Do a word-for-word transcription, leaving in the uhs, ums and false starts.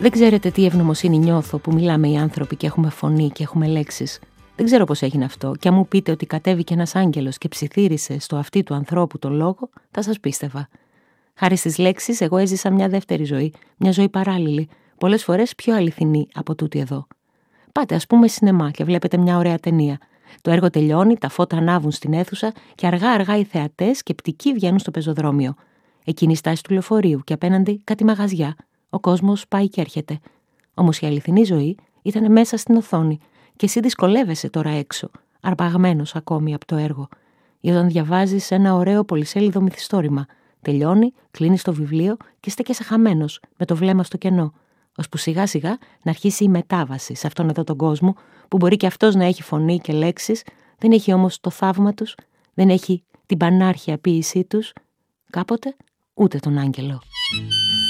Δεν ξέρετε τι ευγνωμοσύνη νιώθω που μιλάμε οι άνθρωποι και έχουμε φωνή και έχουμε λέξεις. Δεν ξέρω πώς έγινε αυτό, και αν μου πείτε ότι κατέβηκε ένας άγγελος και ψιθύρισε στο αυτί του ανθρώπου το λόγο, θα σας πίστευα. Χάρη στις λέξεις, εγώ έζησα μια δεύτερη ζωή, μια ζωή παράλληλη, πολλές φορές πιο αληθινή από τούτη εδώ. Πάτε, ας πούμε, σινεμά και βλέπετε μια ωραία ταινία. Το έργο τελειώνει, τα φώτα ανάβουν στην αίθουσα και αργά-αργά οι θεατές σκεπτικοί βγαίνουν στο πεζοδρόμιο. Εκείνη η στάση του λεωφορείου και απέναντι κάτι μαγαζιά. Ο κόσμος πάει και έρχεται. Όμως η αληθινή ζωή ήταν μέσα στην οθόνη και εσύ δυσκολεύεσαι τώρα έξω, αρπαγμένος ακόμη από το έργο. Ή όταν διαβάζεις ένα ωραίο πολυσέλιδο μυθιστόρημα. Τελειώνει, κλείνεις το βιβλίο και στέκεσαι χαμένος, με το βλέμμα στο κενό. Ώσπου σιγά σιγά να αρχίσει η μετάβαση σε αυτόν εδώ τον κόσμο, που μπορεί και αυτός να έχει φωνή και λέξεις, δεν έχει όμως το θαύμα τους, δεν έχει την πανάρχια ποίησή τους, κάποτε ούτε τον άγγελο.